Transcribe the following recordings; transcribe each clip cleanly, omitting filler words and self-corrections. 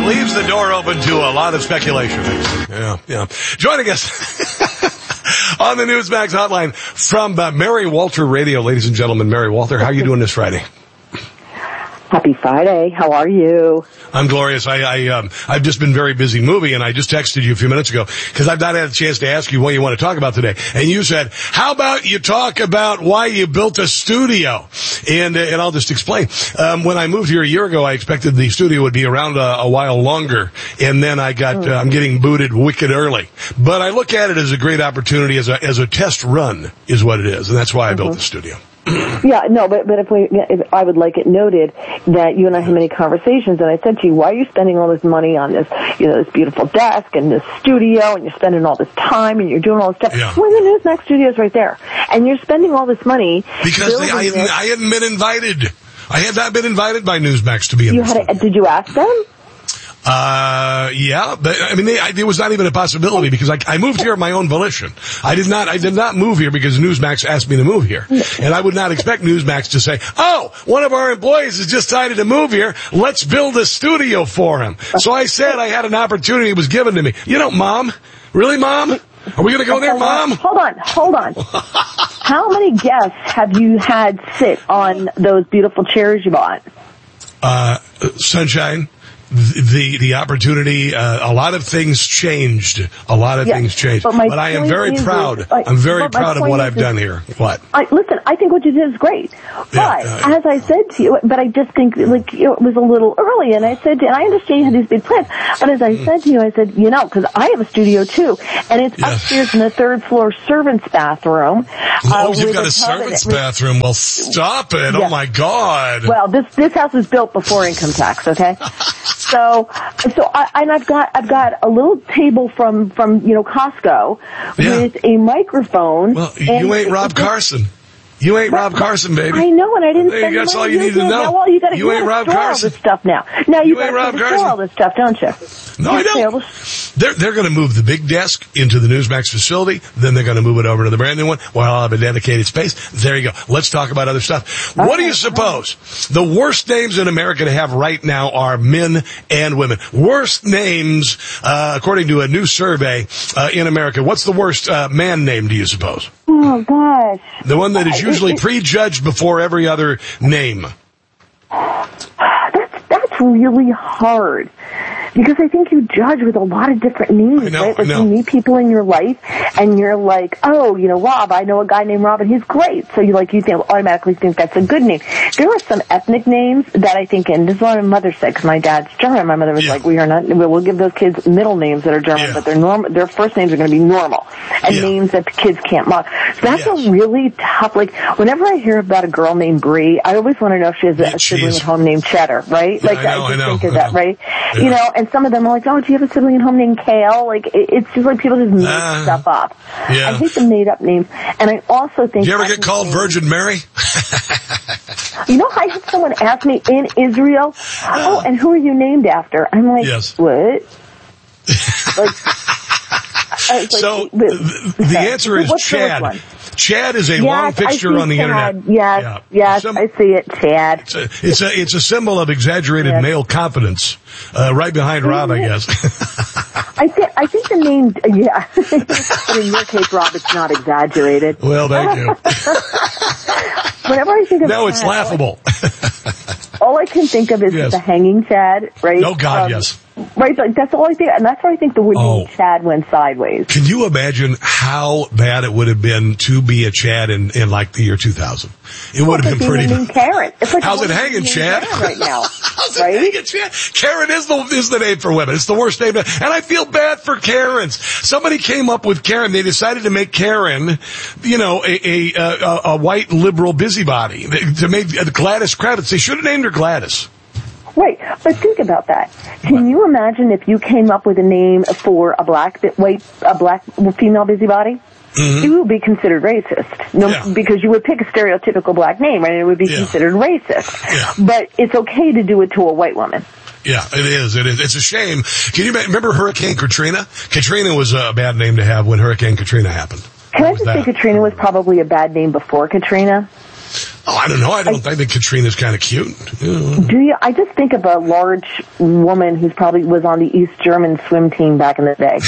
leaves the door open to a lot of speculation. Yeah. Joining us on the Newsmax hotline from Mary Walter Radio, ladies and gentlemen, Mary Walter, how are you doing this Friday? Happy Friday. How are you? I'm glorious. I've just been very busy moving, and I just texted you a few minutes ago because I've not had a chance to ask you what you want to talk about today. And you said, how about you talk about why you built a studio? And I'll just explain. When I moved here a year ago, I expected the studio would be around a while longer. And then I'm getting booted wicked early. But I look at it as a great opportunity as a test run is what it is. And that's why I built the studio. Yeah, no, but if I would like it noted that you and I had many conversations, and I said to you, why are you spending all this money on this, this beautiful desk and this studio, and you're spending all this time, and you're doing all this stuff? Yeah. Well, the Newsmax studio's right there, and you're spending all this money because I hadn't been invited. I had not been invited by Newsmax to be in this. Did you ask them? Yeah, but I mean, there was not even a possibility because I moved here of my own volition. I did not move here because Newsmax asked me to move here. And I would not expect Newsmax to say, oh, one of our employees has just decided to move here. Let's build a studio for him. So I said I had an opportunity that was given to me. Mom? Really, Mom? Are we going to go there, Mom? Hold on. How many guests have you had sit on those beautiful chairs you bought? Sunshine. The opportunity, a lot of things changed. Things changed. But I am very proud. I'm very proud of what I've done here. What? Listen, I think what you did is great. But as I said to you, but I just think it was a little early, and I said, and I understand you had these big plans, but as I said to you, I said, because I have a studio too, and it's upstairs in the third floor servant's bathroom. Oh, you've got a servant's bathroom. Well, stop it. Yeah. Oh my God. Well, this house was built before income tax, okay? So I've got a little table from Costco with a microphone. Well, you ain't Rob Carson. You ain't Rob Carson, baby. I know, and I didn't spend That's all you need to know. Now, well, you ain't Rob Carson. All this stuff now. Now you got to store all this stuff, don't you? No, I don't. They're going to move the big desk into the Newsmax facility. Then they're going to move it over to the brand new one. While I'll have a dedicated space. There you go. Let's talk about other stuff. What do you suppose the worst names in America to have right now are men and women? Worst names, according to a new survey in America. What's the worst man name, do you suppose? Oh, gosh. The one that is usually prejudged before every other name. That's really hard. Because I think you judge with a lot of different names, right? Like you meet people in your life, and you're like, oh, Rob, I know a guy named Rob, and he's great. So you automatically think that's a good name. There are some ethnic names that I think, and this is what my mother said, because my dad's German. My mother was like, we'll give those kids middle names that are German, but their first names are going to be normal, and names that the kids can't mock. So that's a really tough, whenever I hear about a girl named Brie, I always want to know if she has a sibling at home named Cheddar, right? I think of that, right? Yeah. And some of them are like, oh, do you have a sibling at home named Kale? It's just like people just make stuff up. Yeah. I hate the made up names. And I also think... Do you ever get called Virgin Mary? I had someone ask me in Israel, oh, and who are you named after? I'm like, what? So the answer is Chad. Chad is a long fixture on the internet. Yes, I see it, Chad. It's a symbol of exaggerated male confidence, right behind Rob, I guess. I think the name, but in your case, Rob, it's not exaggerated. Well, thank you. Whenever I think of Chad, it's laughable. All I can think of is the hanging Chad, right? Oh, God, yes. Right, that's all I think, and that's why I think the word Chad went sideways. Can you imagine how bad it would have been to be a Chad in the year 2000? It would have been pretty bad. Karen. It's like how's it hanging, Chad? Right now. How's it hanging, Chad? Karen is the name for women. It's the worst name. And I feel bad for Karens. Somebody came up with Karen. They decided to make Karen, a white liberal busybody. To make Gladys Kravitz. They should have named her Gladys. Right, but think about that. Can you imagine if you came up with a name for a black female busybody? Mm-hmm. You would be considered racist. Because you would pick a stereotypical black name, and it would be considered racist. Yeah. But it's okay to do it to a white woman. Yeah, it is. It's a shame. Can you remember Hurricane Katrina? Katrina was a bad name to have when Hurricane Katrina happened. Can I just say Katrina was probably a bad name before Katrina? Oh, I don't know. I think Katrina's kind of cute. Do you? I just think of a large woman who probably was on the East German swim team back in the day.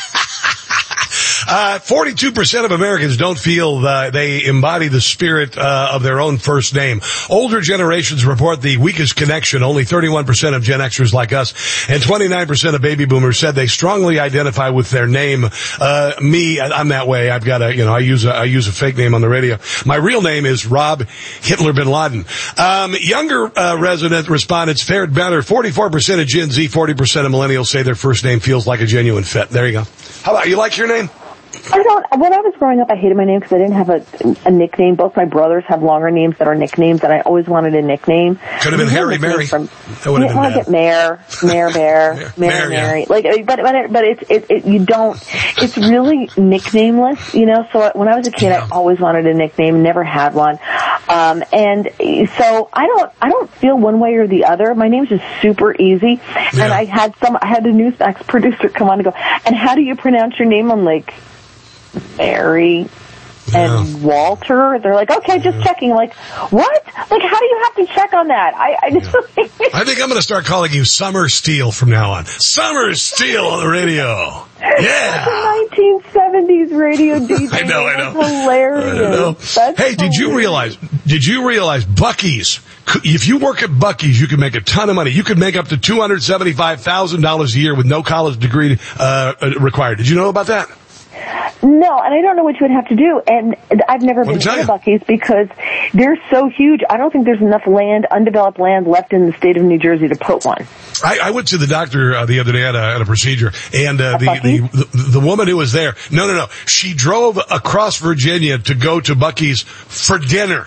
42% of Americans don't feel they embody the spirit of their own first name. Older generations report the weakest connection. Only 31% of Gen Xers like us, and 29% of baby boomers said they strongly identify with their name. Me, I'm that way. I've got I use a fake name on the radio. My real name is Rob Hitler Bin Laden. Younger resident respondents fared better. 44% of Gen Z, 40% of millennials say their first name feels like a genuine fit. There you go. How about you? Like your name? When I was growing up, I hated my name because I didn't have a nickname. Both my brothers have longer names that are nicknames, and I always wanted a nickname. Could have been Harry Mary. That would have been bad. I get Mayor Bear, Mary. But you don't, it's really nicknameless, so when I was a kid, I always wanted a nickname, never had one. And so I don't feel one way or the other. My name's just super easy. Yeah. And I had a Newsmax producer come on and go, and how do you pronounce your name? I'm like, Mary and Walter. They're like, okay, just checking. I'm like, what? Like, how do you have to check on that? I think I'm going to start calling you Summer Steele from now on. Summer Steele on the radio. Yeah. That's a 1970s radio DJ. I know. That's hilarious. Hey, did you realize Buc-ee's, if you work at Buc-ee's, you can make a ton of money. You could make up to $275,000 a year with no college degree required. Did you know about that? No, and I don't know what you would have to do. And I've never been to Buc-ee's because they're so huge. I don't think there's enough undeveloped land left in the state of New Jersey to put one. I went to the doctor the other day at a procedure, and the woman who was there, no, she drove across Virginia to go to Buc-ee's for dinner.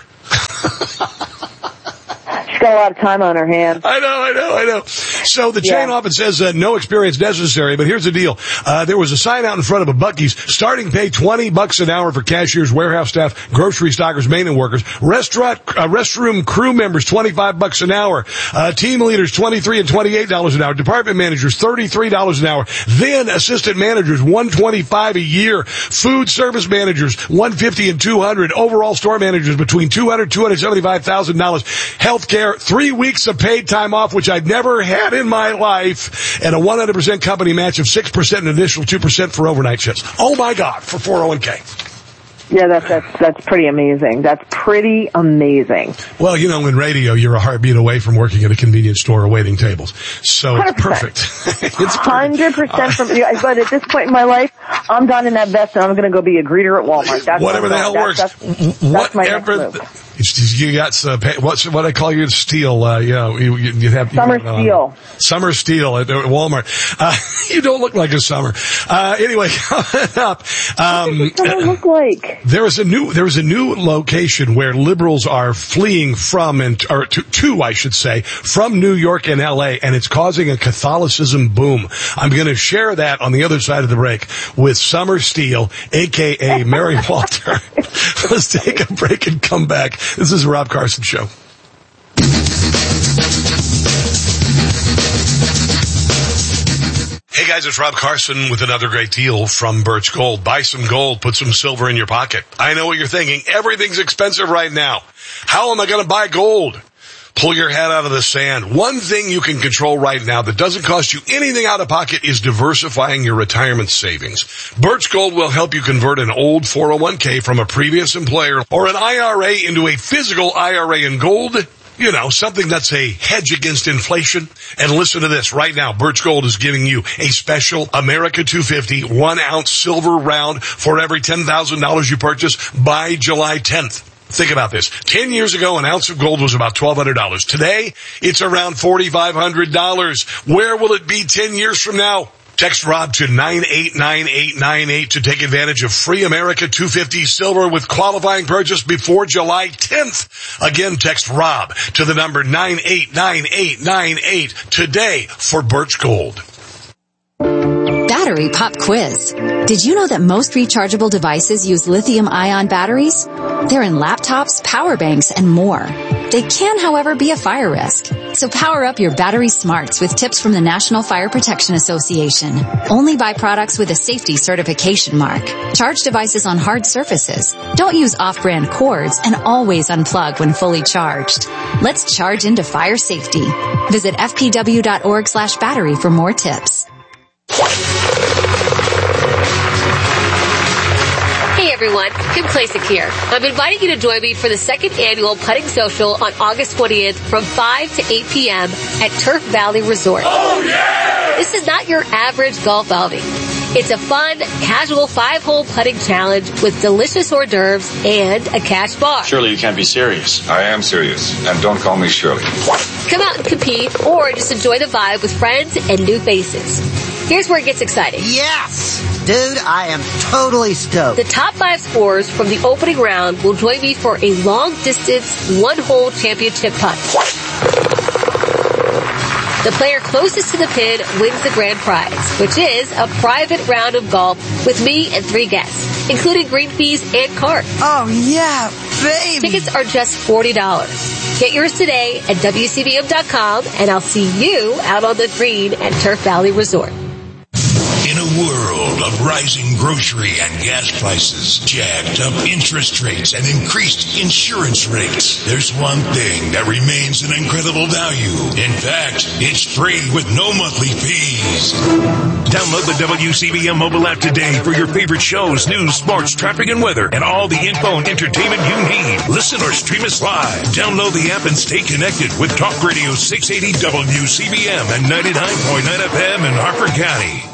Got a lot of time on her hands. I know. So the chain often says no experience necessary, but here's the deal. There was a sign out in front of a Buc-ee's, starting pay $20 an hour for cashiers, warehouse staff, grocery stockers, maintenance workers, restroom crew members, $25 an hour, team leaders, $23 and $28 an hour, department managers, $33 an hour, then assistant managers, $125 a year, food service managers, $150 and $200, overall store managers between $200, $275,000, healthcare, 3 weeks of paid time off, which I've never had in my life, and a 100% company match of 6% and an additional 2% for overnight shifts. Oh my God, for 401k. Yeah, that's pretty amazing. That's pretty amazing. Well, in radio, you're a heartbeat away from working at a convenience store or waiting tables. So 100%. It's perfect. It's 100% from you. But at this point in my life, I'm done in that vest, and I'm going to go be a greeter at Walmart. That's whatever the hell works. That's my next move. You got what I call you, Steel. You have Summer Steel. Summer Steel at Walmart. You don't look like a summer. Anyway, coming up. What does it look like? There is a new location where liberals are fleeing from from New York and LA, and it's causing a Catholicism boom. I'm going to share that on the other side of the break with Summer Steele, aka Mary Walter. Let's take a break and come back. This is the Rob Carson Show. Hey guys, it's Rob Carson with another great deal from Birch Gold. Buy some gold, put some silver in your pocket. I know what you're thinking. Everything's expensive right now. How am I going to buy gold? Pull your head out of the sand. One thing you can control right now that doesn't cost you anything out of pocket is diversifying your retirement savings. Birch Gold will help you convert an old 401k from a previous employer or an IRA into a physical IRA in gold. Something that's a hedge against inflation. And listen to this. Right now, Birch Gold is giving you a special America 250 1-ounce silver round for every $10,000 you purchase by July 10th. Think about this. 10 years ago, an ounce of gold was about $1,200. Today, it's around $4,500. Where will it be 10 years from now? Text Rob to 989898 to take advantage of free America 250 silver with qualifying purchase before July 10th. Again, text Rob to the number 989898 today for Birch Gold. Battery pop quiz. Did you know that most rechargeable devices use lithium-ion batteries? They're in laptops, power banks, and more. They can, however, be a fire risk. So power up your battery smarts with tips from the National Fire Protection Association. Only buy products with a safety certification mark. Charge devices on hard surfaces. Don't use off-brand cords, and always unplug when fully charged. Let's charge into fire safety. Visit fpw.org/battery for more tips. Hey everyone, Kim Klacik here. I'm inviting you to join me for the second annual Putting Social on August 20th from 5 to 8 p.m. at Turf Valley Resort. Oh yeah! This is not your average golf outing. It's a fun, casual 5-hole putting challenge with delicious hors d'oeuvres and a cash bar. Surely you can't be serious. I am serious, and don't call me Shirley. Come out and compete or just enjoy the vibe with friends and new faces. Here's where it gets exciting. Yes! Dude, I am totally stoked. The top 5 scorers from the opening round will join me for a long-distance, 1-hole championship putt. The player closest to the pin wins the grand prize, which is a private round of golf with me and 3 guests, including green fees and cart. Oh, yeah, baby. Tickets are just $40. Get yours today at WCBM.com, and I'll see you out on the green at Turf Valley Resort. In a world of rising grocery and gas prices, jacked up interest rates, and increased insurance rates, there's one thing that remains an incredible value. In fact, it's free with no monthly fees. Download the WCBM mobile app today for your favorite shows, news, sports, traffic, and weather, and all the info and entertainment you need. Listen or stream us live. Download the app and stay connected with Talk Radio 680 WCBM and 99.9 FM in Harford County.